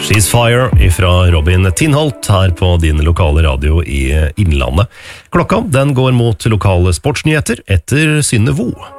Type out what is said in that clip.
She's Fire ifra Robin Tinholt her på din lokale radio i Innlandet. Klokka den går mot lokale sportsnyheter etter Synne Vo.